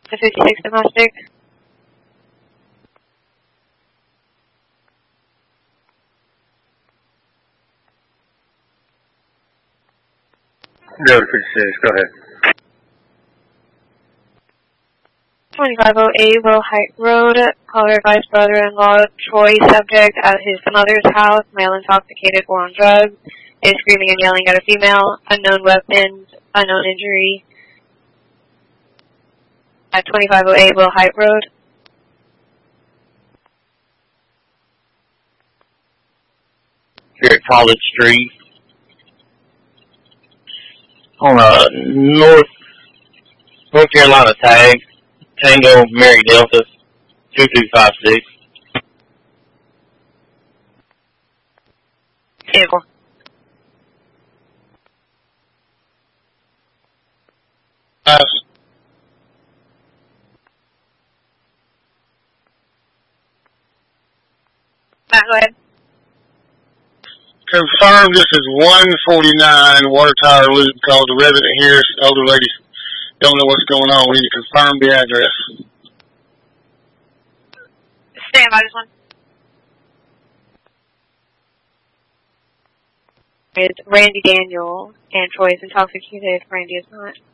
to 56 domestic. Go to 56, go ahead. 2508 Will Height Road, caller advised brother-in-law Troy, subject at his mother's house, male intoxicated or on drugs, is screaming and yelling at a female, unknown weapons, unknown injury, at 2508 Will Height Road. Here at College Street. On a North Carolina tag, Tango Mary Delta 2256. Vehicle. Matt, go ahead. Confirm this is 149 Water Tower Loop. Called the resident here. Older lady don't know what's going on. We need to confirm the address. Stand by this one. It's Randy Daniel, and Troy is intoxicated. Randy is not.